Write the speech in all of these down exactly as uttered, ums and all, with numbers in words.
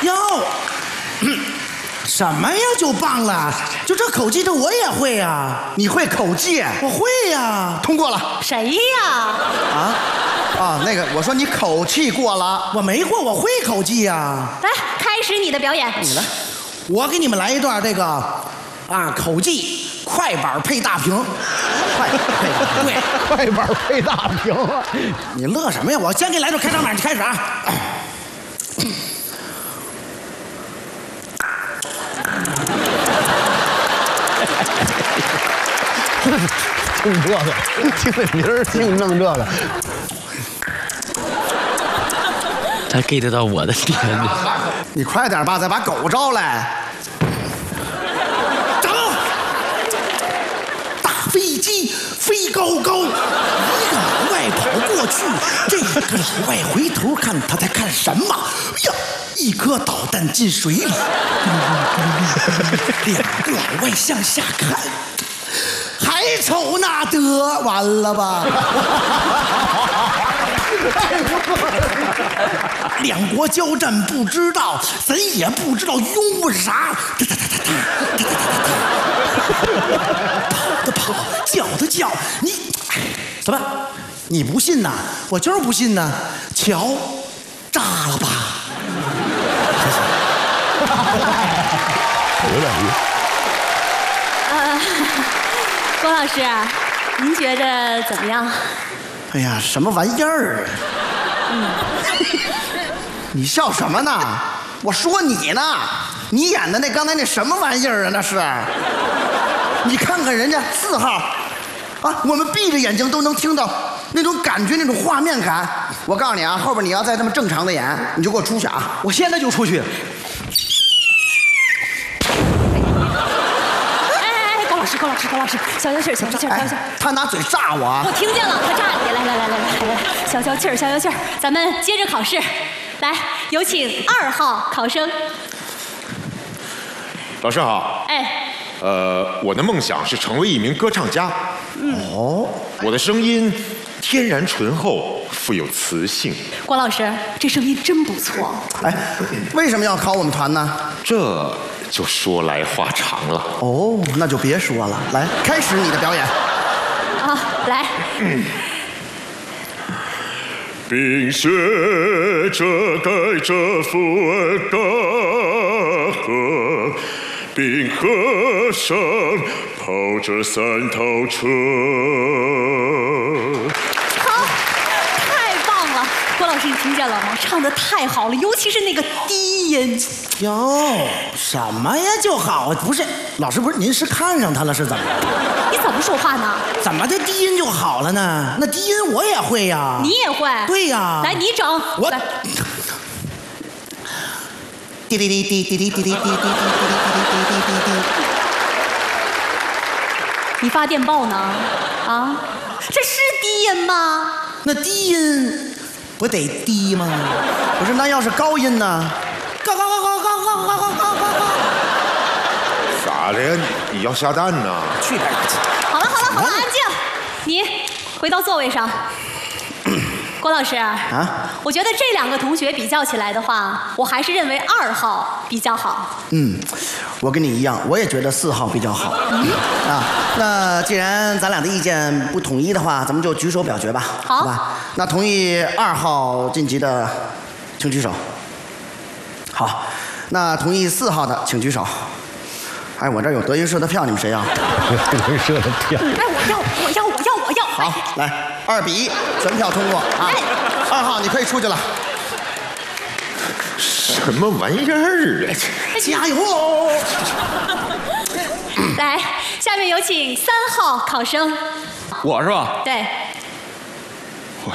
哟，什么呀就棒了？就这口技，这我也会呀。 你会口技？ 我会呀。 通过了。 谁呀？ 啊啊，那个，我说你口气过了。 我没过，我会口技呀。 来，开始你的表演。 你来，我给你们来一段这个啊口技。 快板配大屏，快配大屏，对， 快板配大屏。 你乐什么呀？我先给你来段开场白，你开始啊。 听这个，听这名儿，净弄这个。 他 get 到我的点了。 你快点吧，再把狗招来。 飞机飞高高，一个老外跑过去，这个老外回头看他在看什么？哎呀，一颗导弹进水里，两个老外向下看，还瞅那得完了吧？两国交战不知道，咱也不知道用啥。哒哒哒哒哒哒哒哒哒。 跑的跑，叫的叫，你怎么？你不信呐？我就是不信呐！瞧，炸了吧！ 有点晕。 呃，郭老师，您觉得怎么样？ 哎呀，什么玩意儿啊！ 嗯， 你笑什么呢？我说你呢，你演的那刚才那什么玩意儿啊？那是。 你看看人家四号，啊，我们闭着眼睛都能听到那种感觉，那种画面感。我告诉你啊，后边你要再这么正常的演，你就给我出去啊！我现在就出去。 哎哎哎，高老师，高老师，高老师，消消气儿，消消气儿，消消气儿。 他拿嘴炸我啊！ 我听见了，他炸你！来来来来来来来，消消气儿，消消气儿。咱们接着考试，来，有请二号考生。 老师好。 哎。 呃，我的梦想是成为一名歌唱家。 嗯、 哦，我的声音天然醇厚，富有磁性。 郭老师，这声音真不错。 哎，为什么要考我们团呢？ 这就说来话长了。 哦，那就别说了，来，开始你的表演。 啊，来。嗯冰雪遮盖着伏尔加河。 冰河上跑着三套车。 好，太棒了！郭老师，你听见了吗？唱得太好了，尤其是那个低音。 哟，什么呀就好？不是，老师不是您是看上他了是怎么？ 你怎么说话呢？ 怎么的低音就好了呢？那低音我也会呀。 你也会？ 对呀。 来，你整。 我。 滴滴滴滴滴滴滴滴滴滴滴滴滴滴滴。 你发电报呢？啊，这是低音吗？ 那低音不得低吗？ 不是，那要是高音呢？ 高高高高高高高高高高。 咋的？你要下蛋呢？ 去边去！ 好了好了好了，安静。你回到座位上。 郭老师啊，我觉得这两个同学比较起来的话，我还是认为二号比较好。 嗯，我跟你一样，我也觉得四号比较好。嗯、啊，那既然咱俩的意见不统一的话，咱们就举手表决吧。 好， 好吧。那同意二号晋级的，请举手。好，那同意四号的，请举手。哎，我这儿有德云社的票，你们谁要？ 德云社的票。 哎，我要，我要，我要，我要。 好，来。 二比一，全票通过啊！二号，你可以出去了。 什么玩意儿啊！ 加油！ 来，下面有请三号考生。 我是吧？ 对。 我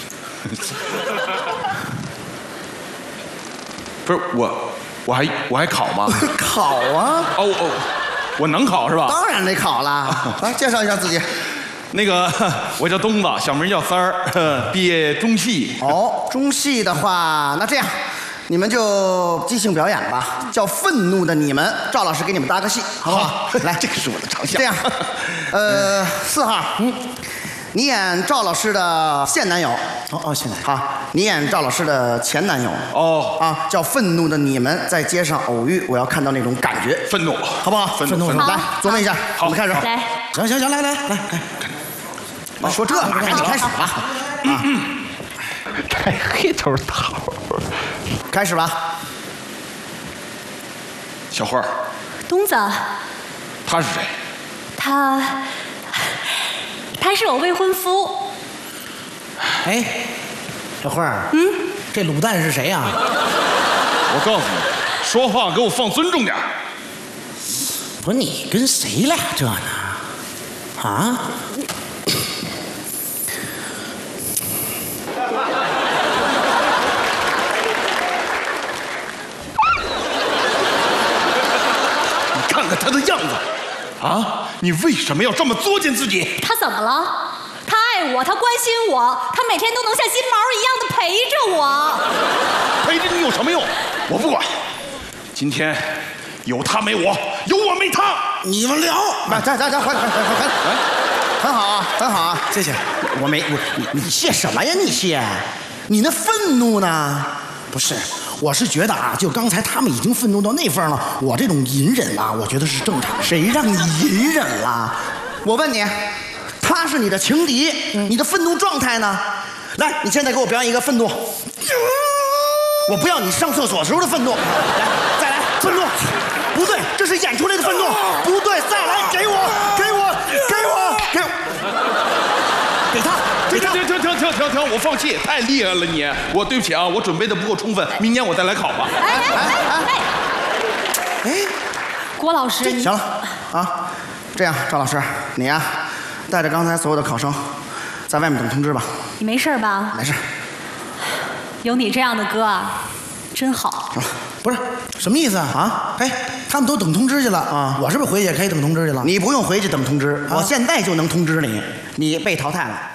不是我，我还我还考吗？ 考啊！ 哦哦，我能考是吧？ 当然得考了。来，介绍一下自己。 那个，我叫东子，小名叫三儿，毕业中戏。 哦，中戏的话，那这样，你们就即兴表演吧，叫《愤怒的你们》，赵老师给你们搭个戏，好不好？来， 这个是我的长项。 这样，呃，四号，嗯， 你演赵老师的现男友。 哦哦，现在好，你演赵老师的前男友。 哦， 啊，叫愤怒的你们在街上偶遇，我要看到那种感觉， 愤怒， 好不好？ 愤怒， 愤怒来琢磨一下，我们开始。 来， 行行行，来来来来， 说这嘛，赶紧开始吧。啊， 太黑头桃。 开始吧。 小花， 东子， 他是谁？ 他，他是我未婚夫。 哎，小慧儿，嗯，这卤蛋是谁呀？ 我告诉你，说话给我放尊重点。 不是你跟谁俩这呢？啊？ 你看看他的样子，啊，你为什么要这么作践自己？ 他怎么了？他爱我，他关心我，他每天都能像金毛一样的陪着我。 陪着你有什么用？我不管。今天有他没我，有我没他。 你们聊， 来，来来来，快快快快快，很好啊，很好啊， 谢谢。 我没我你你谢什么呀？你谢？你那愤怒呢？ 不是，我是觉得啊，就刚才他们已经愤怒到那份儿了，我这种隐忍啊，我觉得是正常。 谁让你隐忍了？我问你，他是你的情敌，你的愤怒状态呢？来，你现在给我表演一个愤怒。我不要你上厕所时候的愤怒，来，再来愤怒，不对，这是演出来的愤怒，不对，再来，给我，给我，给我，给我，给他，给他。 停停停停停停！我放弃，太厉害了你！我对不起啊，我准备的不够充分，明年我再来考吧。 哎哎哎哎！ 哎， 郭老师，你行了啊，这样，赵老师，你呀、啊，带着刚才所有的考生，在外面等通知吧。 你没事吧？ 没事。 有你这样的哥啊，真好。 不是什么意思啊？啊？哎，他们都等通知去了啊，我是不是回去也可以等通知去了？ 你不用回去等通知，我现在就能通知你，你被淘汰了。